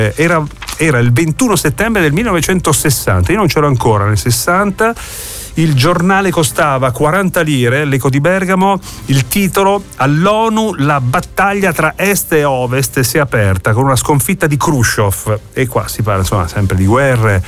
Era il 21 settembre del 1960, io non c'ero ancora nel 60. Il giornale costava 40 lire, l'Eco di Bergamo, il titolo: all'ONU la battaglia tra est e ovest si è aperta con una sconfitta di Khrushchev. E qua si parla insomma sempre di guerre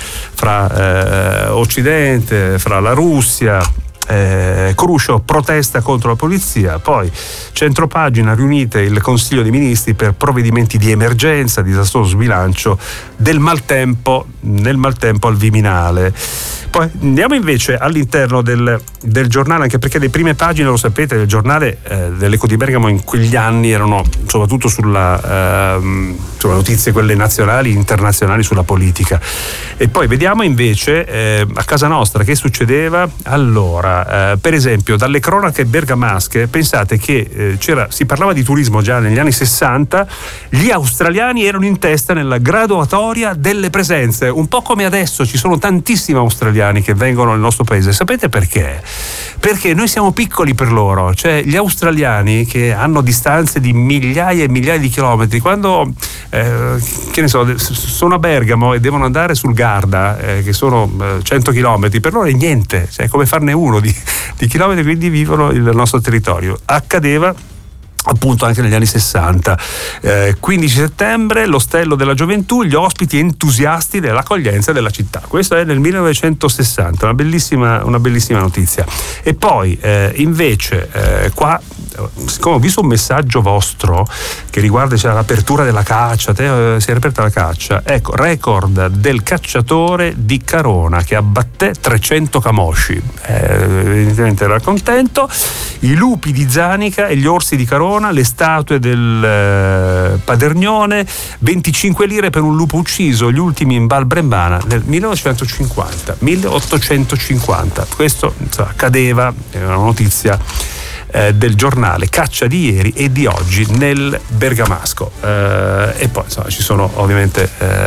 fra Occidente, fra la Russia. Khrushchev protesta contro la polizia, poi centropagina, riunite il Consiglio dei Ministri per provvedimenti di emergenza, disastroso sbilancio nel maltempo al Viminale. Poi andiamo invece all'interno del giornale, anche perché le prime pagine, lo sapete, del giornale dell'Eco di Bergamo in quegli anni erano soprattutto sulle notizie, quelle nazionali, internazionali, sulla politica. E poi vediamo invece a casa nostra che succedeva. Allora, per esempio, dalle cronache bergamasche, pensate che si parlava di turismo già negli anni 60, gli australiani erano in testa nella graduatoria delle presenze, un po' come adesso ci sono tantissimi australiani che vengono nel nostro paese. Sapete perché? Perché noi siamo piccoli per loro, cioè gli australiani che hanno distanze di migliaia e migliaia di chilometri, quando che ne so, sono a Bergamo e devono andare sul Garda, che sono 100 chilometri, per loro è niente, cioè è come farne uno di chilometri, quindi vivono il nostro territorio. Accadeva appunto anche negli anni 60. 15 settembre, l'Ostello della Gioventù, gli ospiti entusiasti dell'accoglienza della città. Questo è nel 1960, una bellissima notizia. E poi invece qua, siccome ho visto un messaggio vostro che riguarda l'apertura della caccia, si è riaperta la caccia, ecco, record del cacciatore di Carona che abbatté 300 camosci, evidentemente era contento. I lupi di Zanica e gli orsi di Carona, le statue del Padernione, 25 lire per un lupo ucciso, gli ultimi in Val Brembana nel 1850. Questo accadeva, è una notizia del giornale Caccia di ieri e di oggi nel bergamasco. E poi ci sono ovviamente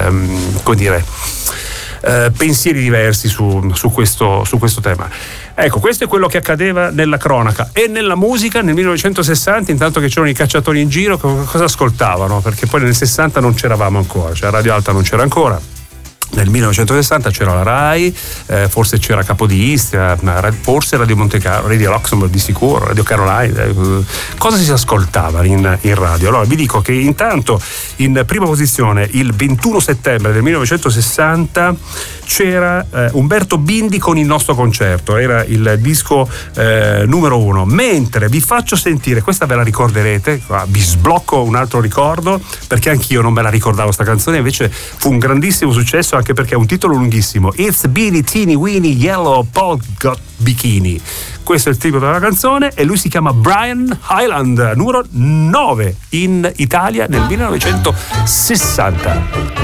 pensieri diversi su questo tema. Ecco, questo è quello che accadeva nella cronaca. E nella musica nel 1960, intanto che c'erano i cacciatori in giro, cosa ascoltavano? Perché poi nel 60 non c'eravamo ancora, cioè Radio Alta non c'era ancora. Nel 1960 c'era la RAI, forse c'era Capo di Istria, forse Radio Montecarlo, Radio Luxembourg di sicuro, Radio Caroline. Cosa si ascoltava in radio? Allora vi dico che intanto in prima posizione il 21 settembre del 1960 c'era Umberto Bindi con Il nostro concerto, era il disco numero 1. Mentre vi faccio sentire, questa ve la ricorderete, vi sblocco un altro ricordo, perché anch'io non me la ricordavo sta canzone, invece fu un grandissimo successo, anche perché è un titolo lunghissimo. It's Beanie Teeny Weeny Yellow Polka Bikini. Questo è il titolo della canzone e lui si chiama Brian Hyland, numero 9 in Italia nel 1960.